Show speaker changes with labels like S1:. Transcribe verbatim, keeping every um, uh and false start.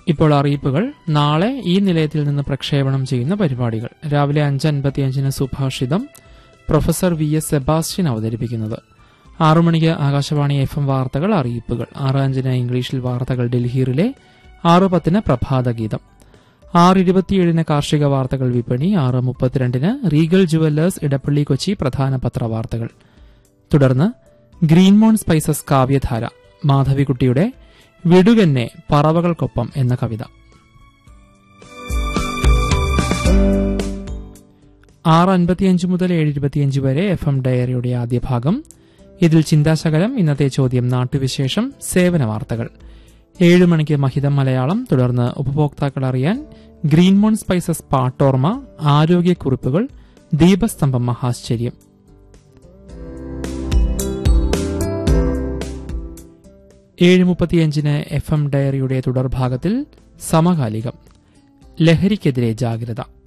S1: ഇപ്പോൾ അറിയിപ്പുകൾ. നാളെ ഈ നിലയത്തിൽ നിന്ന് പ്രക്ഷേപണം ചെയ്യുന്ന പരിപാടികൾ. രാവിലെ അഞ്ച് അൻപത്തിയഞ്ചിന് സുഭാഷിതം, പ്രൊഫസർ വി എസ് സെബാസ്റ്റ്യൻ അവതരിപ്പിക്കുന്നത്. ആറു മണിക്ക് ആകാശവാണി എഫ് എം വാർത്തകൾ, അറിയിപ്പുകൾ. ആറ് അഞ്ചിന് ഇംഗ്ലീഷിൽ വാർത്തകൾ ഡൽഹിയിലെ. ആറ് പത്തിന് പ്രഭാതഗീതം. ആറ് ഇരുപത്തിയേഴിന് കാർഷിക വാർത്തകൾ വിപണി. ആറ് മുപ്പത്തിരണ്ടിന് റീഗൽ ജുവല്ലേഴ്സ് ഇടപ്പള്ളി കൊച്ചി പ്രധാന പത്രവാർത്തകൾ. തുടർന്ന് ഗ്രീൻമോൺ സ്പൈസസ് കാവ്യധാര, മാധവിക്കുട്ടിയുടെ വിടുകന്നെ പറവകൾക്കൊപ്പം എന്ന കവിത. ആറ് അൻപത്തിയഞ്ച് മുതൽ ഏഴ് ഇരുപത്തിയഞ്ച് വരെ എഫ് എം ഡയറിയുടെ ആദ്യ ഭാഗം. ഇതിൽ ചിന്താശകലം, ഇന്നത്തെ ചോദ്യം, നാട്ടുവിശേഷം, സേവന വാർത്തകൾ. ഏഴ് മണിക്ക് മഹിതം മലയാളം. തുടർന്ന് ഉപഭോക്താക്കൾ അറിയാൻ ഗ്രീൻമോൺ സ്പൈസസ് പാട്ടോർമ, ആരോഗ്യക്കുറിപ്പുകൾ, ദീപസ്തംഭം മഹാശ്ചര്യം. ഏഴ് മുപ്പത്തിയഞ്ചിന് എഫ് എം ഡയറിയുടെ തുടർഭാഗത്തിൽ സമകാലികം, ലഹരിക്കെതിരെ ജാഗ്രത.